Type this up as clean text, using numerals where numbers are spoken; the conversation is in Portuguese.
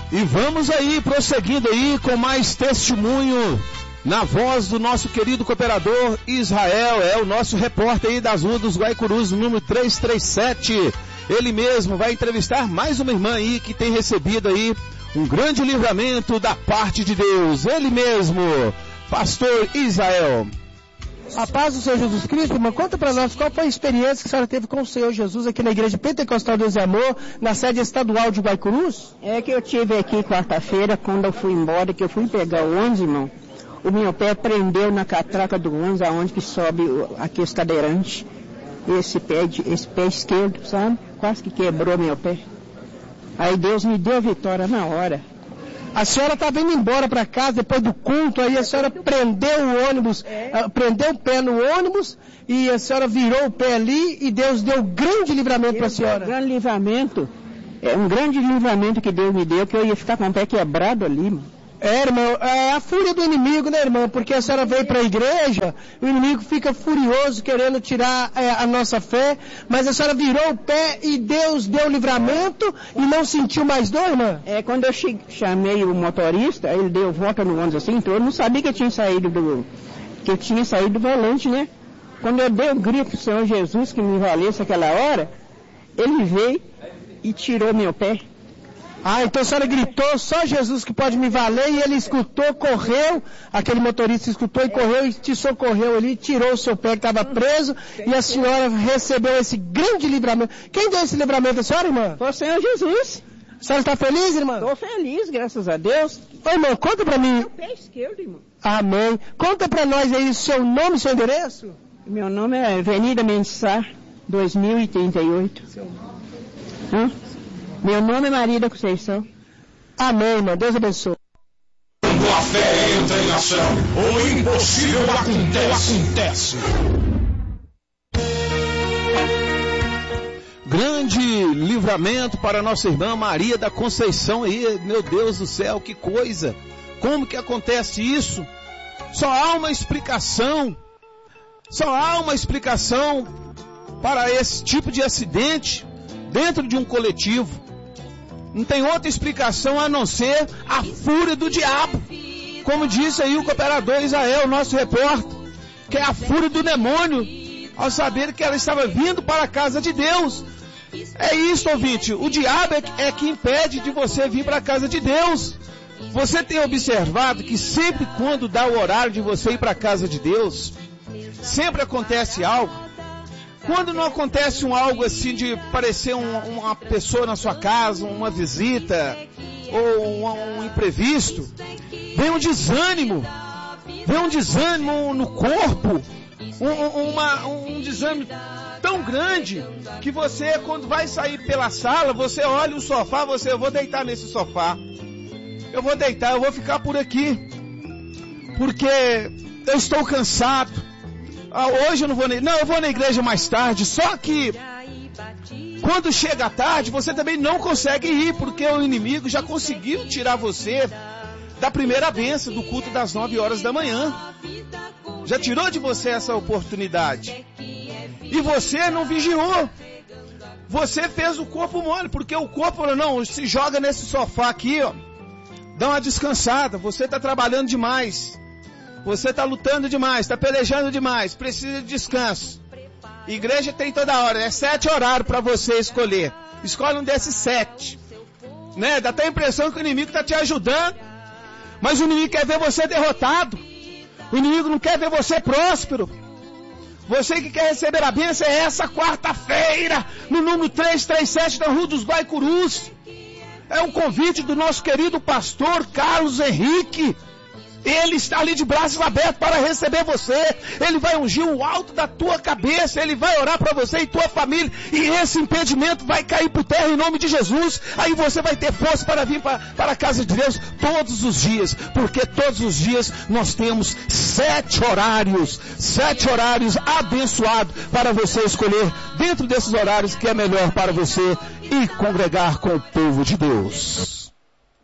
E vamos aí, prosseguindo aí com mais testemunho na voz do nosso querido cooperador Israel, é o nosso repórter aí das ruas dos Guaicurus, número 337. Ele mesmo vai entrevistar mais uma irmã aí que tem recebido aí um grande livramento da parte de Deus. Ele mesmo, pastor Israel. A paz do Senhor Jesus Cristo, irmã, conta para nós qual foi a experiência que a senhora teve com o Senhor Jesus aqui na Igreja Pentecostal Deus e Amor, na sede estadual de Guaicurus? É que eu tive aqui quarta-feira, quando eu fui embora, que eu fui pegar o ônibus, irmão, o meu pé prendeu na catraca do ônibus, aonde que sobe aqui os cadeirantes, esse pé esquerdo, sabe? Quase que quebrou meu pé. Aí Deus me deu a vitória na hora. A senhora estava indo embora para casa depois do culto, aí a senhora prendeu o ônibus, prendeu o pé no ônibus e a senhora virou o pé ali e Deus deu grande livramento para a senhora. Um grande livramento que Deus me deu, que eu ia ficar com o pé quebrado ali, mano. Irmão, é a fúria do inimigo, né, irmão? Porque a senhora veio para a igreja, o inimigo fica furioso querendo tirar a nossa fé, mas a senhora virou o pé e Deus deu livramento e não sentiu mais dor, irmã? Quando eu chamei o motorista, ele deu volta no ônibus assim, então eu não sabia que tinha saído do volante, né? Quando eu dei o grito pro Senhor Jesus que me valesse aquela hora, ele veio e tirou meu pé. Então a senhora gritou, só Jesus que pode me valer, e ele escutou, correu, aquele motorista escutou e correu e te socorreu ali, tirou o seu pé que estava preso, e a senhora recebeu esse grande livramento. Quem deu esse livramento a senhora, irmã? Foi o Senhor Jesus. A senhora está feliz, irmã? Estou feliz, graças a Deus. Irmã, conta pra mim. Meu pé esquerdo, irmão. Amém. Conta pra nós aí o seu nome e seu endereço. Meu nome é Avenida Mensah, 2038. Meu nome é Maria da Conceição. Amém, irmão. Deus abençoe. Quando a fé entra em ação, o impossível acontece. Grande livramento para nossa irmã Maria da Conceição aí. Meu Deus do céu, que coisa. Como que acontece isso? Só há uma explicação. Só há uma explicação para esse tipo de acidente dentro de um coletivo. Não tem outra explicação a não ser a fúria do diabo. Como disse aí o cooperador Israel, nosso repórter, que é a fúria do demônio, ao saber que ela estava vindo para a casa de Deus. É isso, ouvinte, o diabo é que impede de você vir para a casa de Deus. Você tem observado que sempre quando dá o horário de você ir para a casa de Deus, sempre acontece algo. Quando não acontece algo assim de parecer uma pessoa na sua casa, uma visita, ou um imprevisto, vem um desânimo no corpo, um desânimo tão grande, que você, quando vai sair pela sala, você olha o sofá, eu vou deitar nesse sofá, eu vou ficar por aqui, porque eu estou cansado. Hoje eu não vou eu vou na igreja mais tarde. Só que quando chega a tarde, você também não consegue ir, porque o inimigo já conseguiu tirar você da primeira bênção do culto das 9 horas da manhã. Já tirou de você essa oportunidade. E você não vigiou. Você fez o corpo mole, porque o corpo falou, não, se joga nesse sofá aqui, ó, dá uma descansada, você está trabalhando demais. Você está lutando demais, está pelejando demais, precisa de descanso. Igreja tem toda hora, é 7 horários para você escolher. Escolhe um desses 7. Né? Dá até a impressão que o inimigo está te ajudando, mas o inimigo quer ver você derrotado. O inimigo não quer ver você próspero. Você que quer receber a bênção é essa quarta-feira, no número 337 da Rua dos Guaicurus. É um convite do nosso querido pastor Carlos Henrique. Ele está ali de braços abertos para receber você. Ele vai ungir o alto da tua cabeça. Ele vai orar para você e tua família. E esse impedimento vai cair por terra em nome de Jesus. Aí você vai ter força para vir para a casa de Deus todos os dias. Porque todos os dias nós temos 7 horários. 7 horários abençoados para você escolher dentro desses horários que é melhor para você e congregar com o povo de Deus.